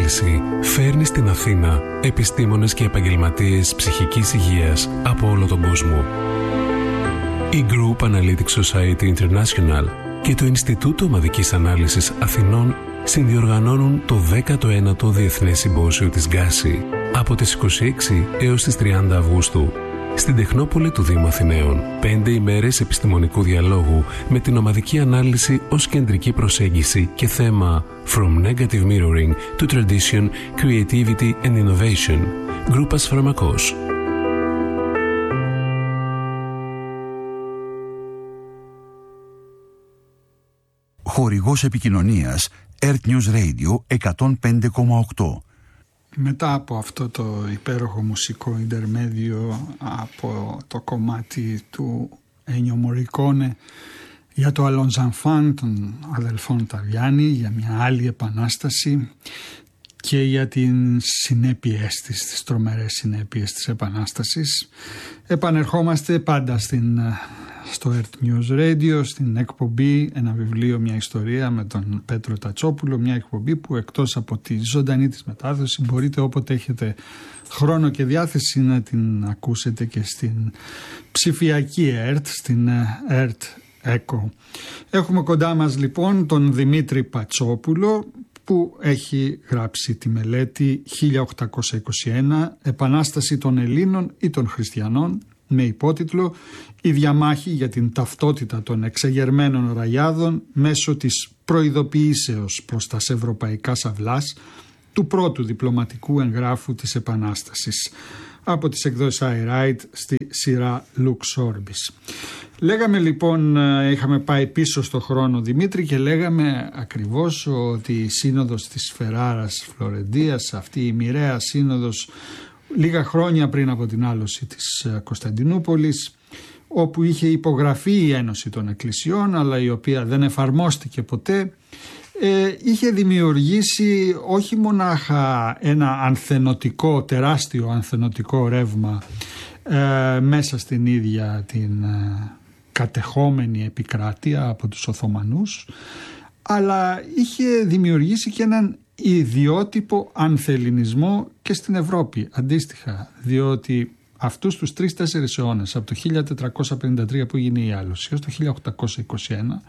ανάλυση φέρνει στην Αθήνα επιστήμονες και επαγγελματίες ψυχικής υγείας από όλο τον κόσμο. Η Group Analytics Society International και το Ινστιτούτο Ομαδικής Ανάλυσης Αθηνών συνδιοργανώνουν το 19ο Διεθνές Συμπόσιο της Γκάση από τις 26 έως τις 30 Αυγούστου στην Τεχνόπολη του Δήμου Αθηναίων. 5 ημέρες επιστημονικού διαλόγου με την ομαδική ανάλυση ως κεντρική προσέγγιση και θέμα From Negative Mirroring to Tradition, Creativity and Innovation. Γκρούπας Φαρμακός. Χορηγός επικοινωνίας Earth News Radio 105,8. Μετά από αυτό το υπέροχο μουσικό ιντερμέδιο από το κομμάτι του Ένιο Μορικόνε για το Αλονζανφάν των αδελφών Ταβιάννη, για μια άλλη επανάσταση και για τις συνέπειες της, τις τρομερές συνέπειες της επανάστασης, επανερχόμαστε πάντα στο Earth News Radio, στην εκπομπή «Ένα βιβλίο, μια ιστορία» με τον Πέτρο Τατσόπουλο, μια εκπομπή που εκτός από τη ζωντανή της μετάδοση μπορείτε όποτε έχετε χρόνο και διάθεση να την ακούσετε και στην ψηφιακή ΕΡΤ, στην ΕΡΤ Echo. Έχουμε κοντά μας λοιπόν τον Δημήτρη Πατσόπουλο, που έχει γράψει τη μελέτη 1821 «Επανάσταση των Ελλήνων ή των Χριστιανών», με υπότιτλο «Η διαμάχη για την ταυτότητα των εξεγερμένων ραγιάδων μέσω της προειδοποιήσεως προς τας ευρωπαϊκάς αυλάς του πρώτου διπλωματικού εγγράφου της Επανάστασης», από τις εκδόσεις iWrite στη σειρά Lux Orbis. Λέγαμε λοιπόν, είχαμε πάει πίσω στο χρόνο, Δημήτρη, και λέγαμε ακριβώς ότι η σύνοδος της Φεράρας Φλωρεντίας, αυτή η μοιραία σύνοδος λίγα χρόνια πριν από την άλωση της Κωνσταντινούπολης, όπου είχε υπογραφεί η Ένωση των Εκκλησιών αλλά η οποία δεν εφαρμόστηκε ποτέ, είχε δημιουργήσει όχι μονάχα ένα ανθενωτικό, τεράστιο ανθενωτικό ρεύμα μέσα στην ίδια την κατεχόμενη επικράτεια από τους Οθωμανούς, αλλά είχε δημιουργήσει και έναν ιδιότυπο ανθελληνισμό και στην Ευρώπη αντίστοιχα, διότι αυτούς τους 3-4 αιώνες, από το 1453 που έγινε η άλωση έως το 1821,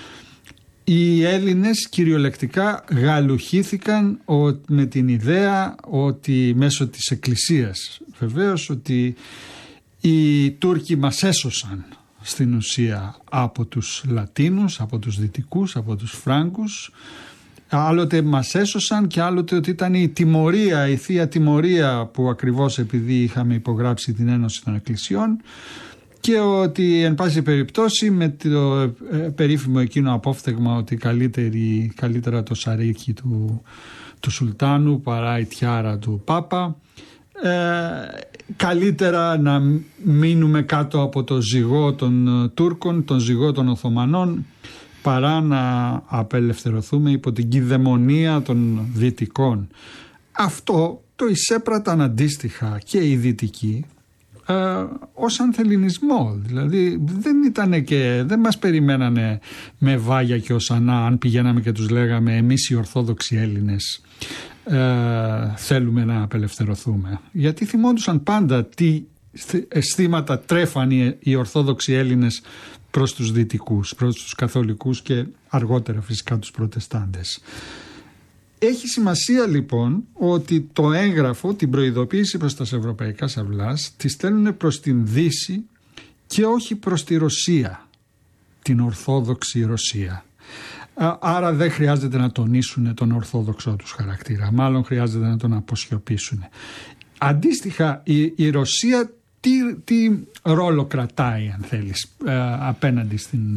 οι Έλληνες κυριολεκτικά γαλουχήθηκαν με την ιδέα ότι μέσω της Εκκλησίας βεβαίως ότι οι Τούρκοι μας έσωσαν στην ουσία από τους Λατίνους, από τους Δυτικούς, από τους Φράγκους. Άλλοτε μας έσωσαν και άλλοτε ότι ήταν η τιμωρία, η θεία τιμωρία, που ακριβώς επειδή είχαμε υπογράψει την Ένωση των Εκκλησιών, και ότι εν πάση περιπτώσει με το περίφημο εκείνο απόφθεγμα ότι καλύτερα το σαρίκι του Σουλτάνου παρά η τιάρα του Πάπα, καλύτερα να μείνουμε κάτω από το ζυγό των Τούρκων, τον ζυγό των Οθωμανών, παρά να απελευθερωθούμε υπό την κυδαιμονία των Δυτικών. Αυτό το εισέπραταν αντίστοιχα και οι Δυτικοί ως ανθελληνισμό. Δηλαδή δεν μας περιμένανε με βάγια και οσανά αν πηγαίναμε και τους λέγαμε εμείς οι Ορθόδοξοι Έλληνες θέλουμε να απελευθερωθούμε, γιατί θυμόντουσαν πάντα τι αισθήματα τρέφαν οι Ορθόδοξοι Έλληνες προς τους Δυτικούς, προς τους Καθολικούς και αργότερα φυσικά τους Προτεστάντες. Έχει σημασία λοιπόν ότι το έγγραφο, την προειδοποίηση προς τα ευρωπαϊκά αυλάς, τη στέλνουν προς την Δύση και όχι προς τη Ρωσία, την Ορθόδοξη Ρωσία. Άρα δεν χρειάζεται να τονίσουν τον ορθόδοξο τους χαρακτήρα, μάλλον χρειάζεται να τον αποσιωπήσουν. Αντίστοιχα η Ρωσία τι ρόλο κρατάει, αν θέλεις, απέναντι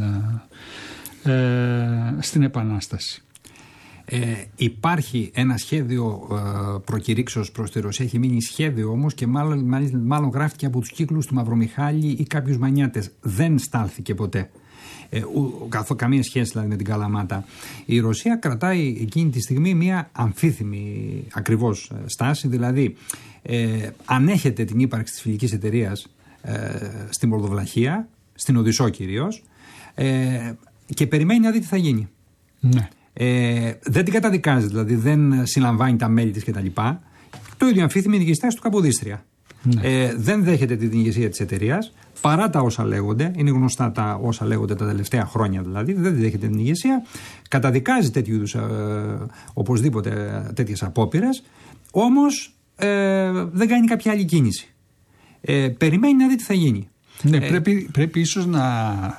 στην Επανάσταση? Υπάρχει ένα σχέδιο προκηρύξεως προς τη Ρωσία, έχει μείνει σχέδιο όμως και μάλλον γράφτηκε από τους κύκλους του Μαυρομιχάλη ή κάποιους μανιάτες. Δεν στάλθηκε ποτέ. Καμία σχέση δηλαδή με την Καλαμάτα. Η Ρωσία κρατάει εκείνη τη στιγμή μια αμφίθυμη ακριβώς στάση, δηλαδή ανέχεται την ύπαρξη της φιλικής εταιρείας στη Μολδοβλαχία, στην Οδυσσό κυρίως, και περιμένει να δει τι θα γίνει. Ναι. Δεν την καταδικάζει, δηλαδή δεν συλλαμβάνει τα μέλη της κτλ. Το ίδιο αμφίθυμη είναι και η στάση του Καποδίστρια. Ναι. Δεν δέχεται την ηγεσία της εταιρείας, παρά τα όσα λέγονται, είναι γνωστά τα όσα λέγονται τα τελευταία χρόνια δηλαδή, δεν δέχεται την ηγεσία, καταδικάζει τέτοιου είδους οπωσδήποτε τέτοιες απόπειρες, όμως δεν κάνει κάποια άλλη κίνηση. Περιμένει να δει τι θα γίνει. Ναι, πρέπει ίσως να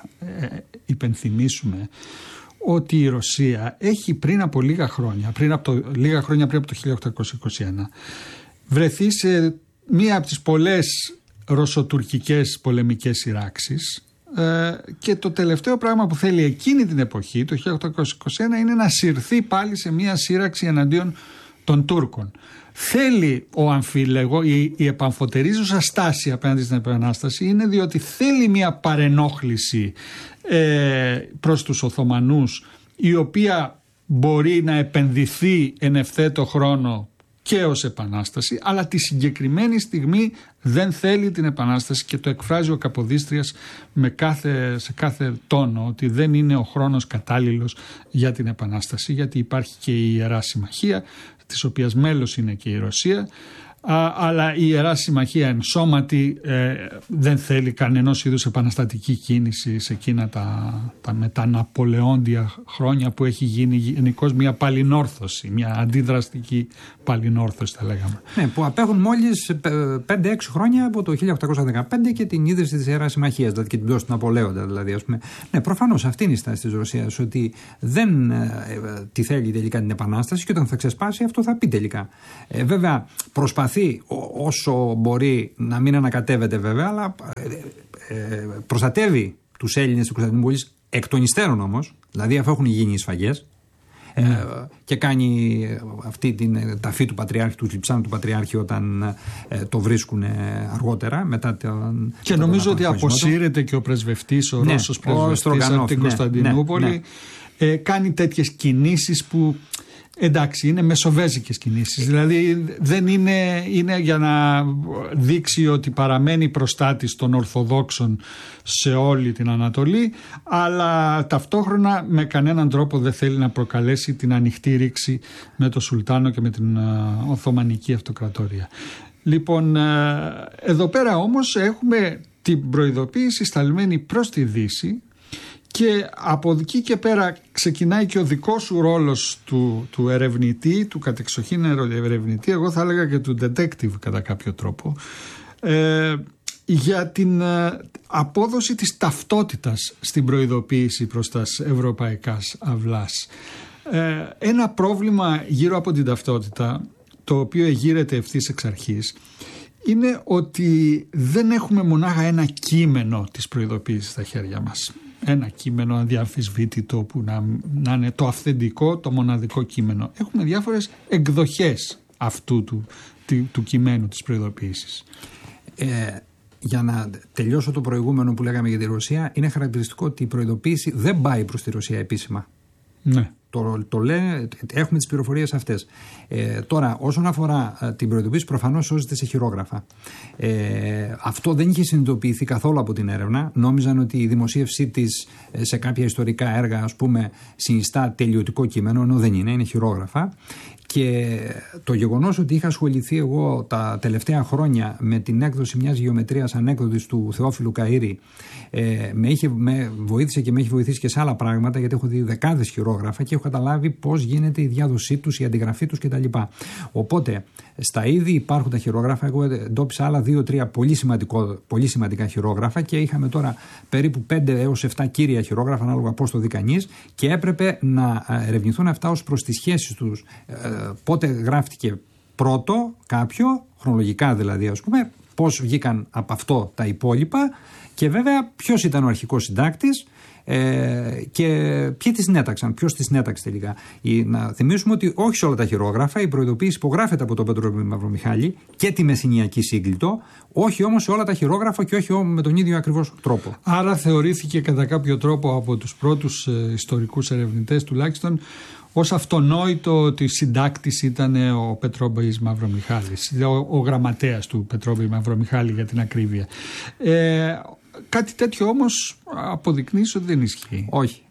υπενθυμίσουμε ότι η Ρωσία έχει πριν από λίγα χρόνια πριν από το 1821 βρεθεί σε μία από τις πολλές ρωσοτουρκικές πολεμικές σειράξεις, και το τελευταίο πράγμα που θέλει εκείνη την εποχή, το 1821, είναι να συρθεί πάλι σε μία σύραξη εναντίον των Τούρκων. Θέλει ο αμφίλεγο, η επαμφωτερίζουσα στάση απέναντι στην Επανάσταση είναι διότι θέλει μία παρενόχληση προς τους Οθωμανούς, η οποία μπορεί να επενδυθεί εν ευθέτω χρόνο και ως επανάσταση, αλλά τη συγκεκριμένη στιγμή δεν θέλει την επανάσταση και το εκφράζει ο Καποδίστριας σε κάθε τόνο, ότι δεν είναι ο χρόνος κατάλληλος για την επανάσταση, γιατί υπάρχει και η Ιερά Συμμαχία, της οποίας μέλος είναι και η Ρωσία, αλλά η Ιερά Συμμαχία εν σώματι δεν θέλει κανενός είδους επαναστατική κίνηση σε εκείνα τα μεταναπολεόντια χρόνια που έχει γίνει γενικώς μια παλινόρθωση, μια αντιδραστική παλινόρθωση θα λέγαμε. Ναι, που απέχουν μόλις 5-6 χρόνια από το 1815 και την ίδρυση της Ιεράς Συμμαχίας, δηλαδή και την πτώση του Ναπολέοντα δηλαδή, ας πούμε. Ναι, προφανώς αυτή είναι η στάση της Ρωσίας, ότι δεν τη θέλει τελικά την επανάσταση και όταν θα ξεσπάσει αυτό θα πει τελικά. Βέβαια προσπαθεί όσο μπορεί να μην ανακατεύεται βέβαια, αλλά προστατεύει τους Έλληνες της Κωνσταντινούπολης εκ των υστέρων όμως, δηλαδή αφού έχουν γίνει οι σφαγές, και κάνει αυτή την ταφή του Πατριάρχη, του λειψάνου του Πατριάρχη όταν το βρίσκουν αργότερα μετά τον. Και νομίζω ότι αποσύρεται και ο πρεσβευτής, ο Ρώσος πρεσβευτής από την Κωνσταντινούπολη, κάνει τέτοιες κινήσεις που εντάξει, είναι μεσοβέζικες κινήσεις, δηλαδή δεν είναι για να δείξει ότι παραμένει προστάτης των Ορθοδόξων σε όλη την Ανατολή, αλλά ταυτόχρονα με κανέναν τρόπο δεν θέλει να προκαλέσει την ανοιχτή ρήξη με το Σουλτάνο και με την Οθωμανική Αυτοκρατορία. Λοιπόν, εδώ πέρα όμως έχουμε την προειδοποίηση σταλμένη προς τη Δύση, και από εκεί και πέρα ξεκινάει και ο δικός σου ρόλος του ερευνητή, του κατεξοχήν ερευνητή, εγώ θα έλεγα και του detective κατά κάποιο τρόπο, για την απόδοση της ταυτότητας στην προειδοποίηση προς τα ευρωπαϊκά αυλάς. Ένα πρόβλημα γύρω από την ταυτότητα, το οποίο εγείρεται ευθύς εξ αρχής, είναι ότι δεν έχουμε μονάχα ένα κείμενο της προειδοποίησης στα χέρια μας. Ένα κείμενο αδιαμφισβήτητο που να είναι το αυθεντικό, το μοναδικό κείμενο. Έχουμε διάφορες εκδοχές αυτού του κειμένου της προειδοποίησης. Για να τελειώσω το προηγούμενο που λέγαμε για τη Ρωσία, είναι χαρακτηριστικό ότι η προειδοποίηση δεν πάει προς τη Ρωσία επίσημα. Ναι. Το λένε, έχουμε τις πληροφορίες αυτές. Τώρα, όσον αφορά την προειδοποίηση, προφανώς σώζεται σε χειρόγραφα. Αυτό δεν είχε συνειδητοποιηθεί καθόλου από την έρευνα. Νόμιζαν ότι η δημοσίευσή της σε κάποια ιστορικά έργα, ας πούμε, συνιστά τελειωτικό κείμενο, ενώ δεν είναι χειρόγραφα. Και το γεγονός ότι είχα ασχοληθεί εγώ τα τελευταία χρόνια με την έκδοση μιας γεωμετρίας ανέκδοτης του Θεόφιλου Καΐρη με βοήθησε και με έχει βοηθήσει και σε άλλα πράγματα, γιατί έχω δει δεκάδες χειρόγραφα και έχω καταλάβει πώς γίνεται η διάδοσή τους, η αντιγραφή τους κτλ. Οπότε στα ήδη υπάρχοντα χειρόγραφα εγώ εντόπισα άλλα 2-3 πολύ σημαντικά χειρόγραφα και είχαμε τώρα περίπου 5 έως 7 κύρια χειρόγραφα, ανάλογα πώς το δει κανείς, και έπρεπε να ερευνηθούν αυτά ως προς τις σχέσεις τους. Πότε γράφτηκε πρώτο κάποιο, χρονολογικά δηλαδή, ας πούμε, πώς βγήκαν από αυτό τα υπόλοιπα, και βέβαια ποιος ήταν ο αρχικός συντάκτης και ποιοι τη συνέταξαν, ποιος τη συνέταξε τελικά. Να θυμίσουμε ότι όχι σε όλα τα χειρόγραφα η προειδοποίηση υπογράφεται από τον Πέτρο Μαυρομιχάλη και τη Μεσσηνιακή Σύγκλιτο, όχι όμως σε όλα τα χειρόγραφα και όχι με τον ίδιο ακριβώς τρόπο. Άρα θεωρήθηκε κατά κάποιο τρόπο από τους πρώτους ιστορικούς ερευνητές τουλάχιστον ως αυτονόητο ότι συντάκτης ήταν ο Πετρόμπης Μαυρομιχάλης, ο γραμματέας του Πετρόμπη Μαυρομιχάλη για την ακρίβεια. Κάτι τέτοιο όμως αποδεικνύει ότι δεν ισχύει. Όχι.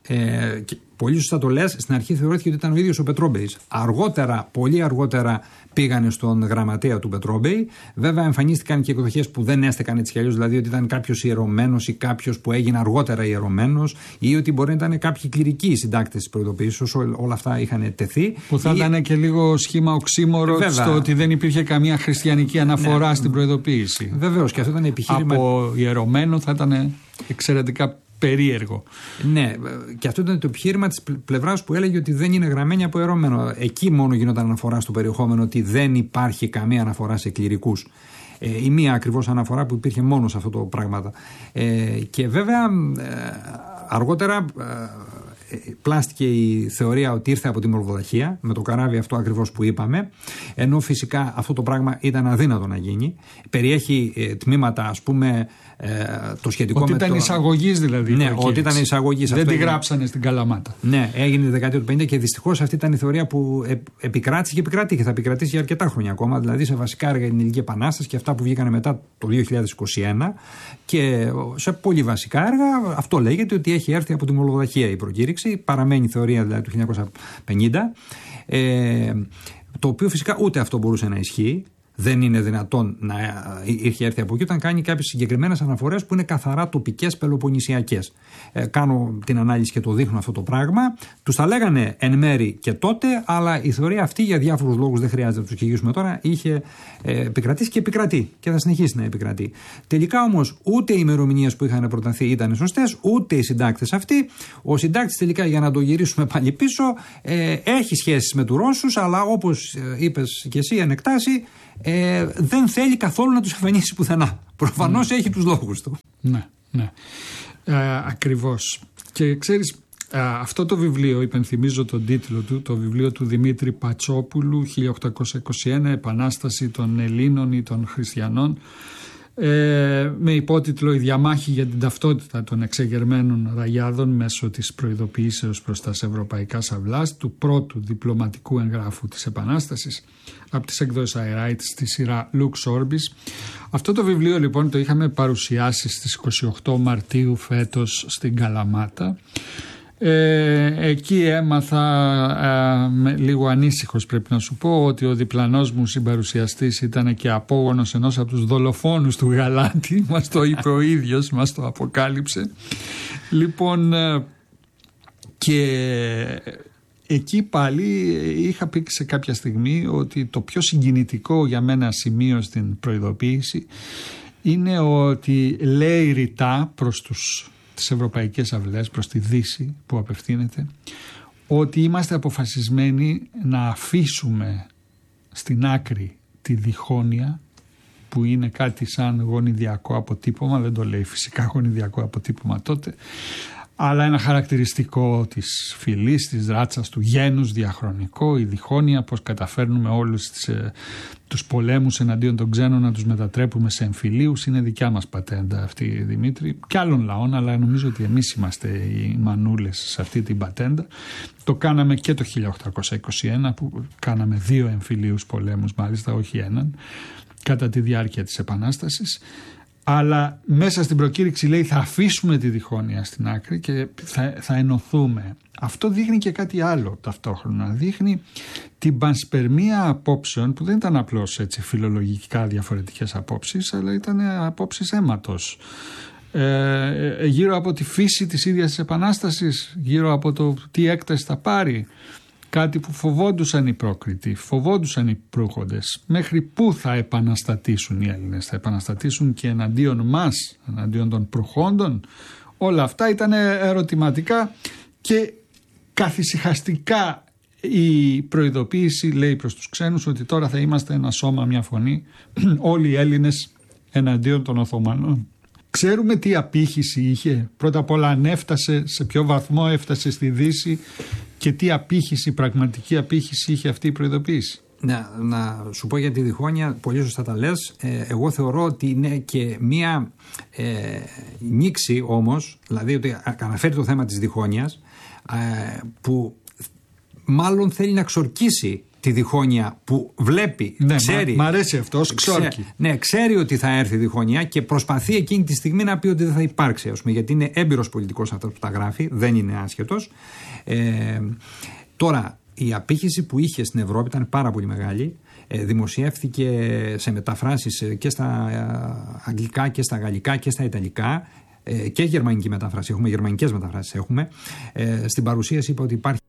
Πολύ σωστά το λες, στην αρχή θεωρήθηκε ότι ήταν ο ίδιος ο Πετρόμπεης. Αργότερα, πολύ αργότερα, πήγανε στον γραμματέα του Πετρόμπεη. Βέβαια, εμφανίστηκαν και εκδοχές που δεν έστεκαν έτσι κι αλλιώς, δηλαδή ότι ήταν κάποιος ιερωμένος ή κάποιος που έγινε αργότερα ιερωμένος, ή ότι μπορεί να ήταν κάποιοι κληρικοί συντάκτες της προειδοποίησης. Όλα αυτά είχαν τεθεί. Που θα ήταν και λίγο σχήμα οξύμορο στο ότι δεν υπήρχε καμία χριστιανική αναφορά στην προειδοποίηση. Βεβαίως, και αυτό ήταν επιχείρημα. Από ιερωμένο θα ήταν εξαιρετικά περίεργο. Ναι, και αυτό ήταν το επιχείρημα της πλευράς που έλεγε ότι δεν είναι γραμμένη από ιερωμένο. Εκεί μόνο γινόταν αναφορά στο περιεχόμενο, ότι δεν υπάρχει καμία αναφορά σε κληρικούς. Η μία ακριβώς αναφορά που υπήρχε μόνο σε αυτό το πράγμα. Και βέβαια αργότερα πλάστηκε η θεωρία ότι ήρθε από τη Μορδοδαχία, με το καράβι αυτό ακριβώς που είπαμε, ενώ φυσικά αυτό το πράγμα ήταν αδύνατο να γίνει. Περιέχει τμήματα, ας πούμε, το σχετικό ότι με ήταν εισαγωγής δηλαδή. Ναι, ότι ήταν εισαγωγής. Δεν τη γράψανε στην Καλαμάτα. Ναι, έγινε τη δεκαετία του 50 και δυστυχώς αυτή ήταν η θεωρία που επικράτησε και επικρατεί και θα επικρατήσει για αρκετά χρόνια ακόμα. Δηλαδή σε βασικά έργα για την Ελληνική Επανάσταση και αυτά που βγήκαν μετά το 2021 και σε πολύ βασικά έργα αυτό λέγεται ότι έχει έρθει από τη Μολδοβαχία η προκήρυξη. Παραμένει η θεωρία δηλαδή του 1950. Το οποίο φυσικά ούτε αυτό μπορούσε να ισχύει. Δεν είναι δυνατόν να είχε έρθει από εκεί όταν κάνει κάποιες συγκεκριμένες αναφορές που είναι καθαρά τοπικές πελοποννησιακές. Κάνω την ανάλυση και το δείχνω αυτό το πράγμα. Τους τα λέγανε εν μέρη και τότε, αλλά η θεωρία αυτή για διάφορους λόγους, δεν χρειάζεται να τους εξηγήσουμε τώρα, είχε επικρατήσει και επικρατεί και θα συνεχίσει να επικρατεί. Τελικά όμως ούτε οι ημερομηνίες που είχαν προταθεί ήταν σωστές, ούτε οι συντάκτες αυτοί. Ο συντάκτης τελικά, για να το γυρίσουμε πάλι πίσω, έχει σχέσεις με τους Ρώσους, αλλά όπως είπες και εσύ εν εκτάσει, δεν θέλει καθόλου να τους εμφανίσει πουθενά. Προφανώς έχει τους λόγους του. Ναι, ναι. Ακριβώς. Και ξέρεις, αυτό το βιβλίο, υπενθυμίζω τον τίτλο του, το βιβλίο του Δημήτρη Πατσόπουλου, 1821, Επανάσταση των Ελλήνων ή των Χριστιανών, με υπότιτλο «Η διαμάχη για την ταυτότητα των εξεγερμένων ραγιάδων μέσω της προειδοποιήσεως προς τα ευρωπαϊκά σαυλάς», του πρώτου διπλωματικού εγγράφου της Επανάστασης, από τις εκδόσεις Αεράιτ στη σειρά Lux Orbis. Αυτό το βιβλίο λοιπόν το είχαμε παρουσιάσει στις 28 Μαρτίου φέτος στην Καλαμάτα. Εκεί έμαθα λίγο ανήσυχος, πρέπει να σου πω, ότι ο διπλανός μου συμπαρουσιαστής ήταν και απόγονος ενός από τους δολοφόνους του Γαλάτη. Μας το είπε ο ίδιος, μας το αποκάλυψε. Λοιπόν, και εκεί πάλι είχα πει σε κάποια στιγμή ότι το πιο συγκινητικό για μένα σημείο στην προειδοποίηση είναι ότι λέει ρητά προς τις ευρωπαϊκές αυλές, προς τη Δύση που απευθύνεται, ότι είμαστε αποφασισμένοι να αφήσουμε στην άκρη τη διχόνοια, που είναι κάτι σαν γονιδιακό αποτύπωμα, δεν το λέει φυσικά γονιδιακό αποτύπωμα τότε, αλλά ένα χαρακτηριστικό της φυλής, της ράτσας, του γένους, διαχρονικό, η διχόνοια, πώς καταφέρνουμε όλους τους πολέμους εναντίον των ξένων να τους μετατρέπουμε σε εμφυλίους, είναι δικιά μας πατέντα αυτή, Δημήτρη, και άλλων λαών, αλλά νομίζω ότι εμείς είμαστε οι μανούλες σε αυτή την πατέντα. Το κάναμε και το 1821 που κάναμε 2 εμφυλίους πολέμους, μάλιστα όχι έναν, κατά τη διάρκεια της Επανάστασης. Αλλά μέσα στην προκήρυξη λέει θα αφήσουμε τη διχόνοια στην άκρη και θα ενωθούμε. Αυτό δείχνει και κάτι άλλο ταυτόχρονα. Δείχνει την πανσπερμία απόψεων που δεν ήταν απλώς έτσι φιλολογικά διαφορετικές απόψεις, αλλά ήταν απόψεις αίματος. Γύρω από τη φύση της ίδιας της Επανάστασης, γύρω από το τι έκταση θα πάρει. Κάτι που φοβόντουσαν οι πρόκριτοι, φοβόντουσαν οι προύχοντες. Μέχρι πού θα επαναστατήσουν οι Έλληνες, θα επαναστατήσουν και εναντίον μας, εναντίον των προύχοντων. Όλα αυτά ήταν ερωτηματικά και καθησυχαστικά η προειδοποίηση λέει προς τους ξένους ότι τώρα θα είμαστε ένα σώμα, μια φωνή, όλοι οι Έλληνες εναντίον των Οθωμανών. Ξέρουμε τι απήχηση είχε, πρώτα απ' όλα αν έφτασε, σε ποιο βαθμό έφτασε στη Δύση και τι απήχηση, πραγματική απήχηση είχε αυτή η προειδοποίηση. Να σου πω για τη διχόνοια, πολύ σωστά τα λες. Εγώ θεωρώ ότι είναι και μία νήξη όμως, δηλαδή ότι αναφέρει το θέμα της διχόνοιας, που μάλλον θέλει να ξορκίσει τη διχόνοια που βλέπει, ξέρει. Μ' αρέσει αυτό, ως ξόρκι. Ναι, ξέρει ότι θα έρθει η διχόνοια και προσπαθεί εκείνη τη στιγμή να πει ότι δεν θα υπάρξει, ας πούμε, γιατί είναι έμπειρος πολιτικός αυτός που τα γράφει, δεν είναι άσχετος. Τώρα, η απήχηση που είχε στην Ευρώπη ήταν πάρα πολύ μεγάλη. Δημοσιεύθηκε σε μεταφράσεις και στα αγγλικά και στα γαλλικά και στα ιταλικά και γερμανική μετάφραση. Έχουμε γερμανικές μεταφράσεις. Στην παρουσίαση είπα ότι υπάρχει